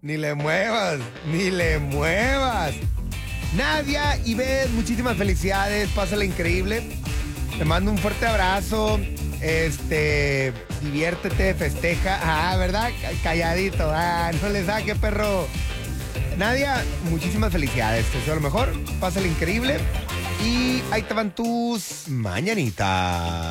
Ni le muevas, ni le muevas. Nadia y Beth, muchísimas felicidades, pásala increíble. Te mando un fuerte abrazo. Diviértete, festeja. Ah, ¿verdad? Calladito. Ah, no le saque, perro. Nadia, muchísimas felicidades. Te deseo lo mejor. Pásala increíble. Y ahí te van tus mañanitas.